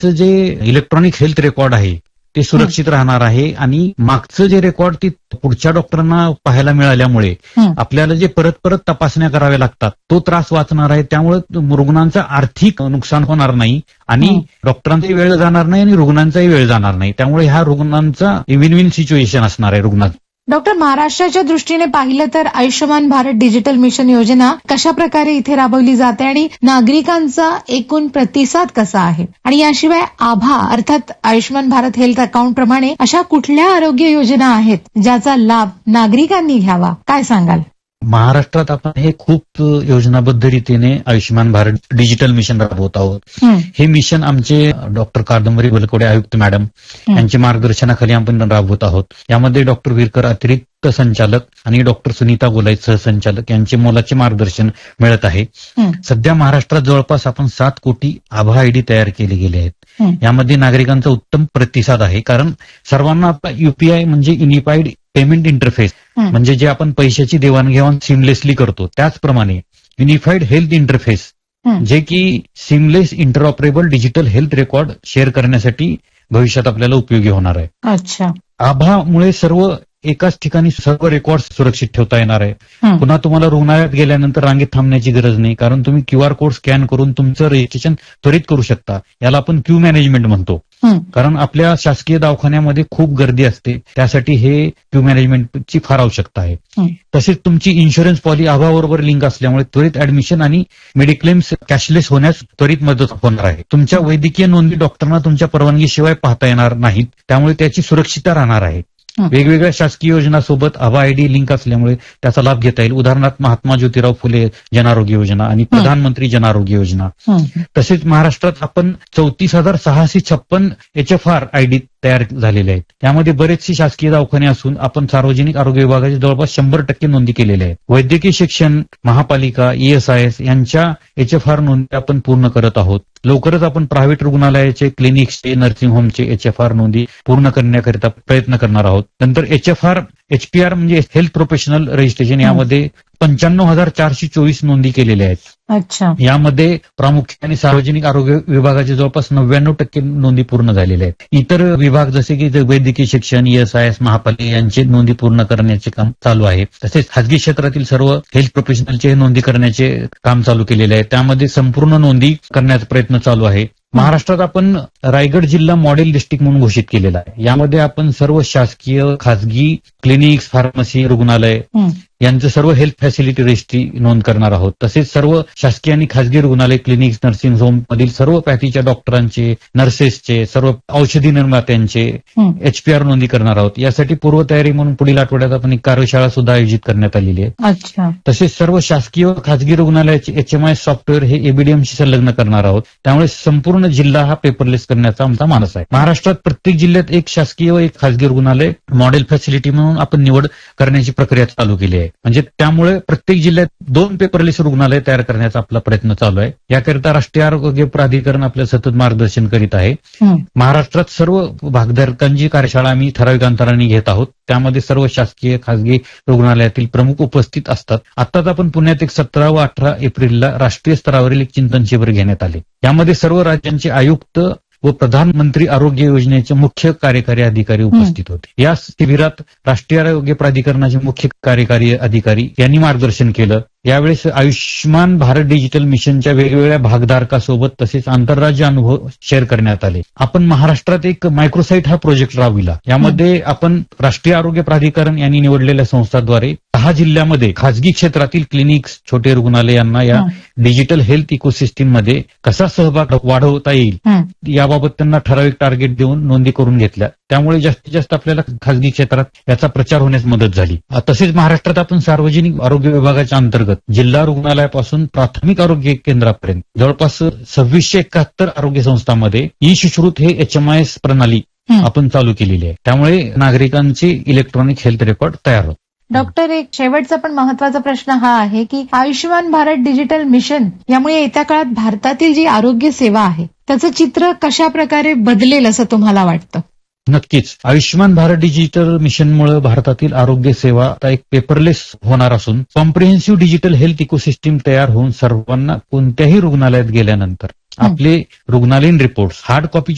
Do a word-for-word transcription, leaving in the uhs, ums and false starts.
जे electronic health record आहे ते सुरक्षित राहणार आहे आणि मागचं जे रेकॉर्ड ते पुढच्या डॉक्टरांना पाहायला मिळाल्यामुळे आपल्याला जे परत परत तपासण्या कराव्या लागतात तो त्रास वाचणार आहे. त्यामुळे रुग्णांचं आर्थिक नुकसान होणार नाही आणि डॉक्टरांचाही वेळ जाणार नाही आणि रुग्णांचाही वेळ जाणार नाही. त्यामुळे ह्या रुग्णांचा विन विन सिच्युएशन असणार आहे रुग्णांचं. डॉक्टर, महाराष्ट्राच्या दृष्टीने पाहिलं तर आयुष्यमान भारत डिजिटल मिशन योजना कशा प्रकारे इथे राबवली जाते आणि नागरिकांचा एकूण प्रतिसाद कसा आहे, आणि याशिवाय आभा अर्थात आयुष्यमान भारत हेल्थ अकाउंट प्रमाणे अशा कुठल्या आरोग्य योजना आहेत ज्याचा लाभ नागरिकांनी घ्यावा, काय सांगाल? महाराष्ट्रात आपण हे खूप योजनाबद्ध रीतीने आयुष्यमान भारत डिजिटल मिशन राबवत आहोत. हे मिशन आमचे डॉक्टर कादंबरी बलकवडे आयुक्त मॅडम यांच्या मार्गदर्शनाखाली आपण राबवत आहोत. यामध्ये डॉक्टर विरकर अतिरिक्त संचालक आणि डॉक्टर सुनीता गोलाई सहसंचालक यांचे मोलाचे मार्गदर्शन मिळत आहे. सध्या महाराष्ट्रात जवळपास आपण सात कोटी आभा आयडी तयार केले गेले आहेत. यामध्ये नागरिकांचा उत्तम प्रतिसाद आहे, कारण सर्वांना आपला युपीआय म्हणजे युनिफाईड पेमेंट इंटरफेस म्हणजे जे आपण पैशाची देवाणघेवाण सिमलेसली करतो त्याचप्रमाणे युनिफाईड हेल्थ इंटरफेस जे की seamless interoperable digital health record share करण्यासाठी भविष्यात आपल्याला उपयोगी होणार आहे. अच्छा. आभामुळे सर्व एकाच ठिकाणी सर्व रेकॉर्ड सुरक्षित ठेवता येणार आहे. पुन्हा तुम्हाला रुग्णालयात गेल्यानंतर रांगेत थांबण्याची गरज नाही, कारण तुम्ही क्यूआर कोड स्कॅन करून तुमचं रजिस्ट्रेशन त्वरित करू शकता. याला आपण क्यू मॅनेजमेंट म्हणतो, कारण आपल्या शासकीय दवाखान्यामध्ये खूप गर्दी असते, त्यासाठी हे क्यू मॅनेजमेंटची फार आवश्यकता आहे. तसेच तुमची इन्शुरन्स पॉलिसी आभाबरोबर लिंक असल्यामुळे त्वरित ऍडमिशन आणि मेडिक्लेम्स कॅशलेस होण्यास त्वरित मदत होणार आहे. तुमच्या वैद्यकीय नोंदी डॉक्टरांना तुमच्या परवानगीशिवाय पाहता येणार नाहीत, त्यामुळे त्याची सुरक्षितता राहणार आहे. वेगवेगळ्या शासकीय योजनांसोबत आभा आयडी लिंक असल्यामुळे त्याचा लाभ घेता येईल. उदाहरणार्थ महात्मा ज्योतिराव फुले जनारोग्य योजना आणि प्रधानमंत्री जनारोग्य योजना. तसेच महाराष्ट्रात आपण चौतीस हजार सहाशे छप्पन एच एफ आर आयडी तयार झालेले आहेत. त्यामध्ये बरेचसे शासकीय दवाखाने असून आपण सार्वजनिक आरोग्य विभागाचे जवळपास शंभर टक्के नोंदी केलेल्या आहेत. वैद्यकीय शिक्षण, महापालिका, ईएसआयएस यांच्या एच एफ आर नोंदी आपण पूर्ण करत आहोत. लवकरच आपण प्रायव्हेट रुग्णालयाचे, क्लिनिक्सचे, नर्सिंग होमचे एच एफ आर नोंदी पूर्ण करण्याकरिता प्रयत्न करणार आहोत. नंतर एच एफ आर एचपीआर म्हणजे हेल्थ प्रोफेशनल रजिस्ट्रेशन, यामध्ये पंच्याण्णव हजार चारशे चोवीस नोंदी केलेल्या आहेत. अच्छा. यामध्ये प्रामुख्याने सार्वजनिक आरोग्य विभागाचे जवळपास नव्याण्णव टक्के नोंदी पूर्ण झालेल्या आहेत. इतर विभाग जसे की वैद्यकीय शिक्षण, ईएसआयएस, महापालिका यांचे नोंदी पूर्ण करण्याचे काम चालू आहे. तसेच खासगी क्षेत्रातील सर्व हेल्थ प्रोफेशनलचे नोंदी करण्याचे काम चालू केलेले आहे. त्यामध्ये संपूर्ण नोंदी करण्याचा प्रयत्न चालू आहे. महाराष्ट्रात आपण रायगड जिल्हा मॉडेल डिस्ट्रिक्ट म्हणून घोषित केलेला आहे. यामध्ये आपण सर्व शासकीय, खासगी क्लिनिक्स, फार्मसी, रुग्णालय यांचं सर्व हेल्थ फॅसिलिटी रजिस्ट्री नोंद करणार आहोत. तसेच सर्व शासकीय आणि खासगी रुग्णालय, क्लिनिक्स, नर्सिंग होम मधील सर्व पॅथीच्या डॉक्टरांचे, नर्सेसचे, सर्व औषधी निर्मात्यांचे एचपीआर नोंदी करणार आहोत. यासाठी पूर्वतयारी म्हणून पुढील आठवड्यात आपण एक कार्यशाळा सुद्धा आयोजित करण्यात आलेली आहे. अच्छा. तसेच सर्व शासकीय व खासगी रुग्णालयाचे एचएमआय सॉफ्टवेअर हे एबीडीएमशी संलग्न करणार आहोत. त्यामुळे संपूर्ण जिल्हा हा पेपरलेस करण्याचा आमचा मानस आहे. महाराष्ट्रात प्रत्येक जिल्ह्यात एक शासकीय व एक खासगी रुग्णालय मॉडेल फॅसिलिटी म्हणून आपण निवड करण्याची प्रक्रिया चालू केली आहे. म्हणजे त्यामुळे प्रत्येक जिल्ह्यात दोन पेपरलेस रुग्णालय तयार करण्याचा आपला प्रयत्न चालू आहे. याकरिता राष्ट्रीय आरोग्य प्राधिकरण आपलं सतत मार्गदर्शन करीत आहे. महाराष्ट्रात सर्व भागधारकांची कार्यशाळा आम्ही ठराविक अंतराने घेत आहोत. त्यामध्ये सर्व शासकीय, खासगी रुग्णालयातील प्रमुख उपस्थित असतात. आताच आपण पुण्यात एक सतरा व अठरा एप्रिलला राष्ट्रीय स्तरावरील एक चिंतन शिबिर घेण्यात आले. यामध्ये सर्व राज्यांचे आयुक्त व प्रधानमंत्री आरोग्य योजनेचे मुख्य कार्यकारी अधिकारी उपस्थित होते. या शिबिरात राष्ट्रीय आरोग्य प्राधिकरणाचे मुख्य कार्यकारी अधिकारी यांनी मार्गदर्शन केलं. यावेळेस आयुष्यमान भारत डिजिटल मिशनच्या वेगवेगळ्या भागधारकासोबत तसेच आंतरराज्य अनुभव शेअर करण्यात आले. आपण महाराष्ट्रात एक मायक्रोसाईट हा प्रोजेक्ट राबविला. यामध्ये आपण राष्ट्रीय आरोग्य प्राधिकरण यांनी निवडलेल्या संस्थाद्वारे दहा जिल्ह्यामध्ये खासगी क्षेत्रातील क्लिनिक्स, छोटे रुग्णालय यांना या डिजिटल हेल्थ इकोसिस्टीम मध्ये कसा सहभाग वाढवता येईल याबाबत त्यांना ठराविक टार्गेट देऊन नोंदी करून घेतल्या. त्यामुळे जास्तीत जास्त आपल्याला खासगी क्षेत्रात याचा प्रचार होण्यास मदत झाली. तसेच महाराष्ट्रात आपण सार्वजनिक आरोग्य विभागाच्या अंतर्गत जिल्हा रुग्णालयापासून प्राथमिक आरोग्य केंद्रापर्यंत जवळपास सव्वीसशे एकाहत्तर आरोग्य संस्थांमध्ये ई सुश्रुत हे एचएमआयएस प्रणाली आपण चालू केलेली आहे. त्यामुळे नागरिकांचे इलेक्ट्रॉनिक हेल्थ रेकॉर्ड तयार होत. डॉक्टर, एक शेवटचा पण महत्वाचा प्रश्न हा आहे की आयुष्यमान भारत डिजिटल मिशन यामुळे येत्या काळात भारतातील जी आरोग्य सेवा आहे त्याचं चित्र कशा प्रकारे बदलेल असं तुम्हाला वाटतं? नक्कीच. आयुष्यमान भारत डिजिटल मिशनमुळे भारतातील आरोग्य सेवा आता एक पेपरलेस होणार असून कॉम्प्रिहेन्सिव्ह डिजिटल हेल्थ इकोसिस्टीम तयार होऊन सर्वांना कोणत्याही रुग्णालयात गेल्यानंतर आपले रुग्णालयीन रिपोर्ट हार्ड कॉपी